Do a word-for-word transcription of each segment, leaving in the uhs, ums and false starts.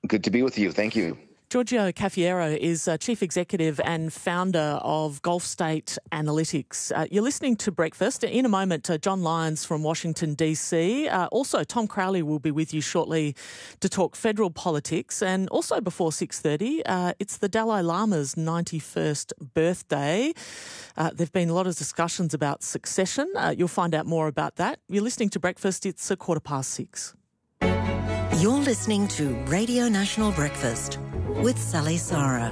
Good to be with you. Thank you. Giorgio Cafiero is uh, Chief Executive and founder of Gulf State Analytics. Uh, you're listening to Breakfast. In a moment, uh, John Lyons from Washington, D C. Uh, also, Tom Crowley will be with you shortly to talk federal politics. And also before six thirty, uh, it's the Dalai Lama's ninety-first birthday. Uh, there have been a lot of discussions about succession. Uh, you'll find out more about that. You're listening to Breakfast. It's a quarter past six. You're listening to Radio National Breakfast with Sally Sarah.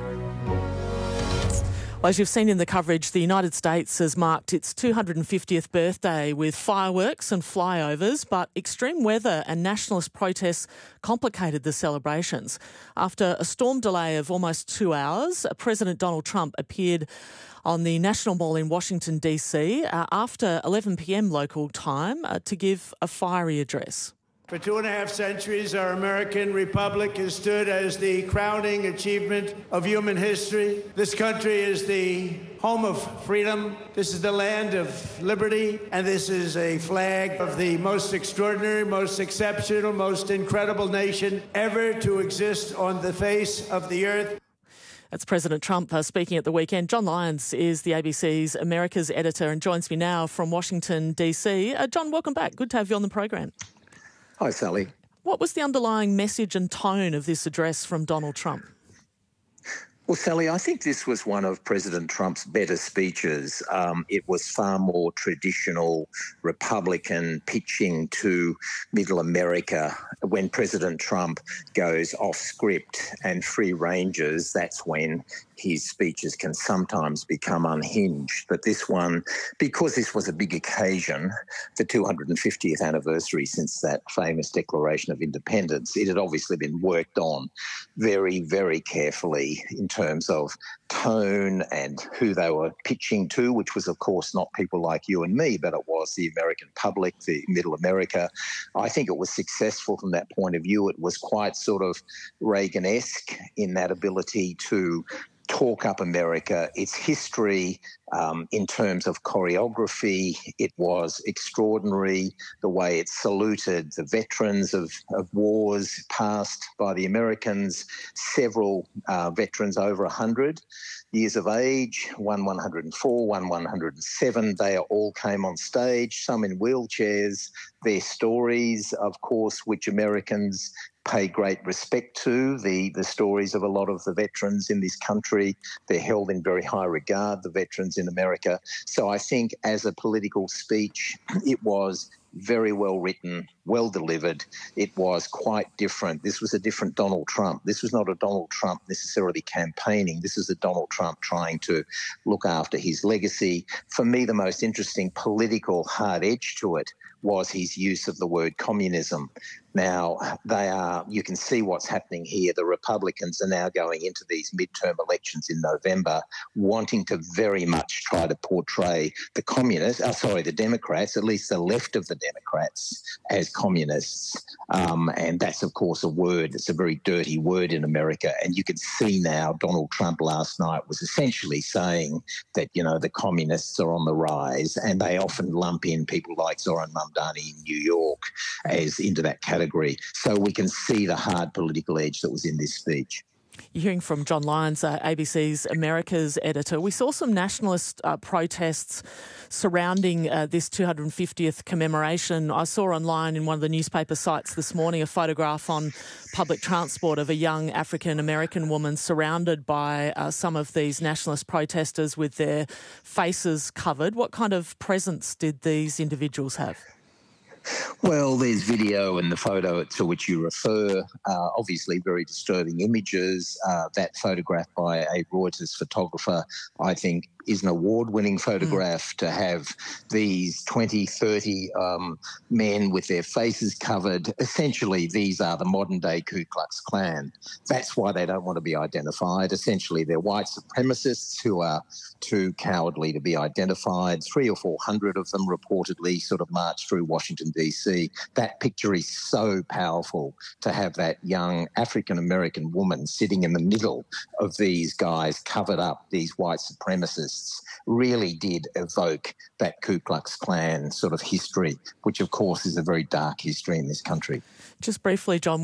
Well, as you've seen in the coverage, the United States has marked its two hundred fiftieth birthday with fireworks and flyovers, but extreme weather and nationalist protests complicated the celebrations. After a storm delay of almost two hours, President Donald Trump appeared on the National Mall in Washington, D C uh, after eleven p.m. local time uh, to give a fiery address. For two and a half centuries, our American republic has stood as the crowning achievement of human history. This country is the home of freedom. This is the land of liberty. And this is a flag of the most extraordinary, most exceptional, most incredible nation ever to exist on the face of the earth. That's President Trump uh, speaking at the weekend. John Lyons is the A B C's America's editor and joins me now from Washington, D C. Uh, John, welcome back. Good to have you on the program. Hi, Sally. What was the underlying message and tone of this address from Donald Trump? Well, Sally, I think this was one of President Trump's better speeches. Um, it was far more traditional Republican pitching to Middle America. When President Trump goes off script and free ranges, that's when his speeches can sometimes become unhinged. But this one, because this was a big occasion, the two hundred fiftieth anniversary since that famous Declaration of Independence, it had obviously been worked on very, very carefully in terms of tone and who they were pitching to, which was, of course, not people like you and me, but it was the American public, the Middle America. I think it was successful from that point of view. It was quite sort of Reagan-esque in that ability to talk up America, its history, um, in terms of choreography. It was extraordinary the way it saluted the veterans of, of wars passed by the Americans, several uh, veterans over one hundred years of age, one one hundred four, one one hundred seven. They all came on stage, some in wheelchairs. Their stories, of course, which Americans pay great respect to, the, the stories of a lot of the veterans in this country. They're held in very high regard, the veterans in America. So I think as a political speech, it was very well written, well delivered. It was quite different. This was a different Donald Trump. This was not a Donald Trump necessarily campaigning. This is a Donald Trump trying to look after his legacy. For me, the most interesting political hard edge to it was his use of the word communism. Now, they are, you can see what's happening here. The Republicans are now going into these midterm elections in November, wanting to very much try to portray the communists, oh, sorry, the Democrats, at least the left of the Democrats, as communists. Um, and that's, of course, a word, it's a very dirty word in America. And you can see now Donald Trump last night was essentially saying that, you know, the communists are on the rise, and they often lump in people like Zoran Mamdani in New York as into that category. So we can see the hard political edge that was in this speech. You're hearing from John Lyons, uh, A B C's America's editor. We saw some nationalist uh, protests surrounding uh, this two hundred fiftieth commemoration. I saw online in one of the newspaper sites this morning a photograph on public transport of a young African-American woman surrounded by uh, some of these nationalist protesters with their faces covered. What kind of presence did these individuals have? Well, there's video and the photo to which you refer, uh, obviously very disturbing images. Uh, that photograph by a Reuters photographer, I think, is an award-winning photograph. Mm. To have these twenty, thirty um, men with their faces covered. Essentially, these are the modern-day Ku Klux Klan. That's why they don't want to be identified. Essentially, they're white supremacists who are too cowardly to be identified. Three or four hundred of them reportedly sort of marched through Washington, D C. That picture is so powerful, to have that young African-American woman sitting in the middle of these guys covered up, these white supremacists, really did evoke that Ku Klux Klan sort of history, which of course is a very dark history in this country. Just briefly, John,